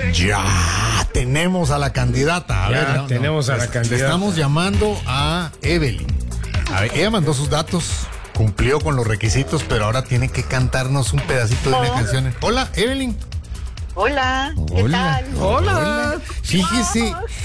Ya tenemos a la candidata. A ver, tenemos a la candidata. Le estamos llamando a Evelyn. A ver, ella mandó sus datos, cumplió con los requisitos, pero ahora tiene que cantarnos un pedacito de una canción. Hola, Evelyn. Hola, ¿qué tal? Hola. Fíjese,